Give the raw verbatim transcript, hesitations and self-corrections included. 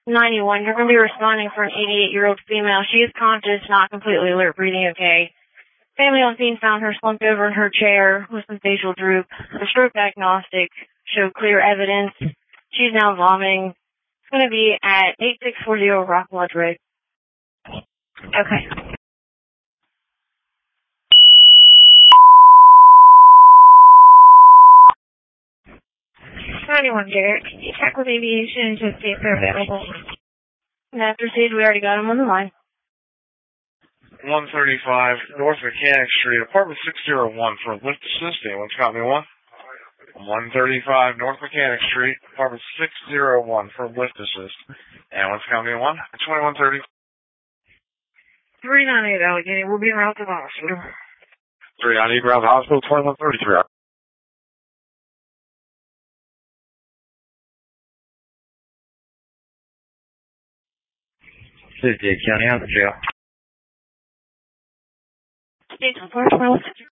ninety-one, you're going to be responding for an eighty-eight-year-old female. She is conscious, not completely alert, breathing okay. Family on scene found her slumped over in her chair with some facial droop. The stroke diagnostic showed clear evidence. She's now vomiting. It's going to be at eighty-six forty Rockwell Drive. Okay. ninety-one, Derek. Check with aviation to see if they're available. And after stage, we already got them on the line. one thirty-five North Mechanic Street, apartment six oh one for lift assist. Anyone's got me one? one thirty-five North Mechanic Street, apartment six oh one for lift assist. Anyone's got me one? twenty-one thirty. three ninety-eight Allegheny. We'll be around to the hospital. three ninety-eight around the hospital, twenty-one thirty-three. fifty-eight County, out of jail. State,